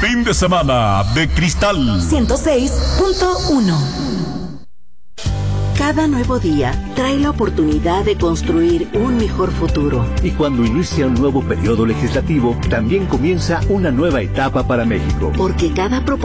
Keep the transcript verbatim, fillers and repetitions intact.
fin de semana de Cristal ciento seis punto uno. Cada nuevo día trae la oportunidad de construir un mejor futuro. Y cuando inicia un nuevo periodo legislativo, también comienza una nueva etapa para México. Porque cada propuesta